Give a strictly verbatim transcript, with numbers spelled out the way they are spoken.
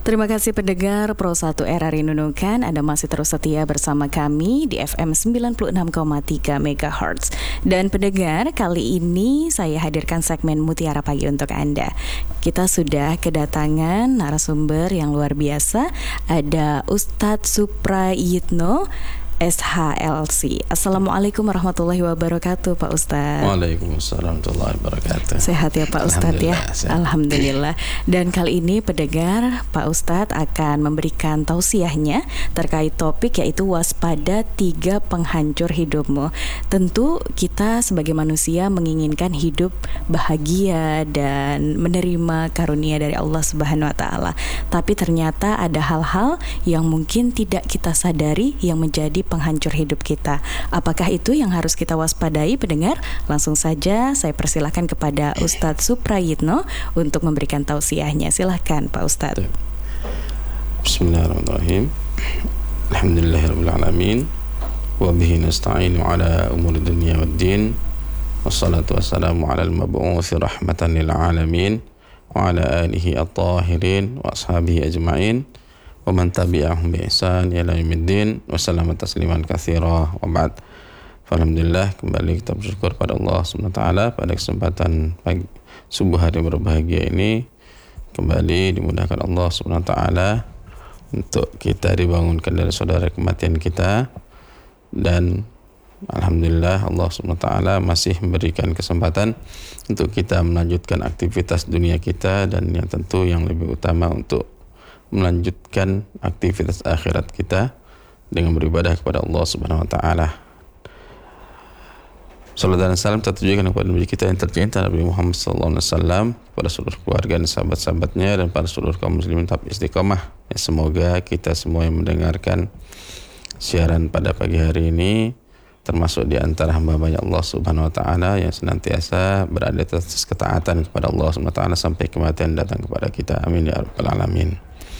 Terima kasih pendengar Pro satu R R I Nunukan, Anda masih terus setia bersama kami di F M sembilan puluh enam koma tiga Megahertz. Dan pendengar, kali ini saya hadirkan segmen Mutiara Pagi untuk Anda. Kita sudah kedatangan narasumber yang luar biasa. Ada Ustadz Suprayitno S H L C. Assalamualaikum warahmatullahi wabarakatuh, Pak Ustadz. Waalaikumsalam warahmatullahi wabarakatuh. Sehat ya Pak Ustadz ya? Sehat. Alhamdulillah. Dan kali ini pendengar, Pak Ustadz akan memberikan tausiahnya terkait topik yaitu waspada tiga penghancur hidupmu. Tentu kita sebagai manusia menginginkan hidup bahagia dan menerima karunia dari Allah Subhanahu wa taala. Tapi ternyata ada hal-hal yang mungkin tidak kita sadari yang menjadi penghancur hidup kita. Apakah itu yang harus kita waspadai, pendengar? Langsung saja saya persilahkan kepada Ustadz Suprayitno untuk memberikan tausiahnya. Silahkan Pak Ustadz. Bismillahirrahmanirrahim. Alhamdulillahirabbil alamin. Wa bihi nasta'inu ala umuri dunya waddin. Wassalatu wassalamu ala al-mab'uuts rahmatan lil alamin wa ala alihi at-tahirin wa ashabihi ajma'in. Wa man tabi'ahum bi ihsan ila yaumiddin wa sallama tasliman katsira wa ba'd. Alhamdulillah, kembali kita bersyukur pada Allah Subhanahu wa taala pada kesempatan pagi subuh hari berbahagia ini, kembali dimudahkan Allah Subhanahu wa taala untuk kita dibangunkan dari saudara kematian kita, dan alhamdulillah Allah Subhanahu wa taala masih memberikan kesempatan untuk kita melanjutkan aktivitas dunia kita, dan yang tentu yang lebih utama untuk melanjutkan aktivitas akhirat kita dengan beribadah kepada Allah Subhanahu wa taala. Salam dan salam tertujukan kepada Nabi kita yang tercinta Nabi Muhammad sallallahu alaihi wasallam, kepada seluruh keluarga dan sahabat-sahabatnya, dan pada seluruh kaum muslimin tetap istiqomah. Ya, semoga kita semua yang mendengarkan siaran pada pagi hari ini termasuk di antara hamba-hamba Allah Subhanahu wa taala yang senantiasa berada atas ketaatan kepada Allah Subhanahu wa taala sampai kematian datang kepada kita. Amin ya rabbal alamin.